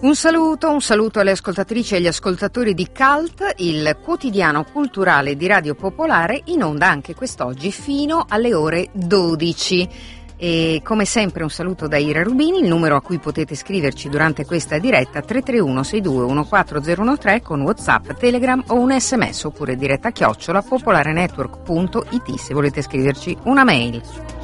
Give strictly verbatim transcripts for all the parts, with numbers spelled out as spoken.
Un saluto, un saluto alle ascoltatrici e agli ascoltatori di Cult, il quotidiano culturale di Radio Popolare, in onda anche quest'oggi fino alle ore dodici. E come sempre un saluto da Ira Rubini, il numero a cui potete scriverci durante questa diretta tre tre uno sei due uno quattro zero uno tre con WhatsApp, Telegram o un sms, oppure diretta chiocciola popolarenetwork punto it se volete scriverci una mail.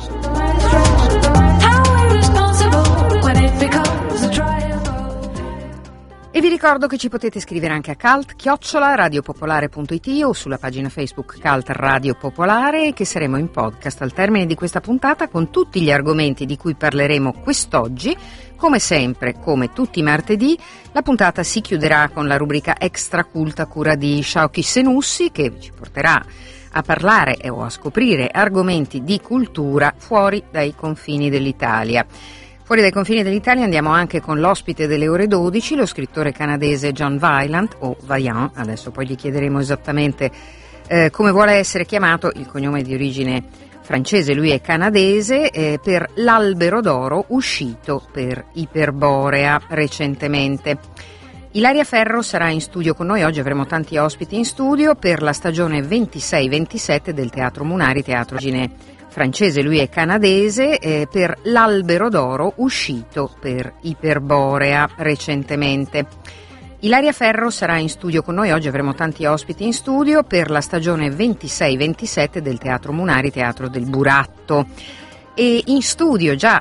E vi ricordo che ci potete scrivere anche a cult chiocciola radiopopolare punto it o sulla pagina Facebook Cult Radio Popolare, e che saremo in podcast al termine di questa puntata con tutti gli argomenti di cui parleremo quest'oggi. Come sempre, come tutti i martedì, la puntata si chiuderà con la rubrica Extra Cult a cura di Sciauchi Senussi, che ci porterà a parlare e o a scoprire argomenti di cultura fuori dai confini dell'Italia. Fuori dai confini dell'Italia andiamo anche con l'ospite delle ore dodici, lo scrittore canadese John Vaillant, o Vaillant, adesso poi gli chiederemo esattamente eh, come vuole essere chiamato, il cognome di origine francese, lui è canadese, eh, per L'Albero d'Oro, uscito per Iperborea recentemente. Ilaria Ferro sarà in studio con noi, oggi avremo tanti ospiti in studio per la stagione ventisei ventisette del Teatro Munari, teatro di origine francese, lui è canadese, eh, per L'Albero d'Oro, uscito per Iperborea recentemente. Ilaria Ferro sarà in studio con noi, oggi avremo tanti ospiti in studio per la stagione ventisei ventisette del Teatro Munari, teatro del Buratto. E in studio già